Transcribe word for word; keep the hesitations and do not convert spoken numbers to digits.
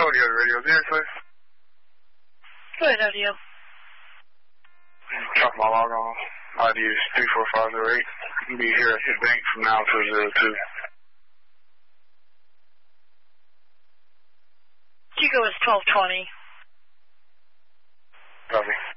Audio radio there, please. Good, Audio. Drop my log on. I D is three four five zero eight. I'll be here at the bank from now till zero two. Chico is twelve twenty. Copy.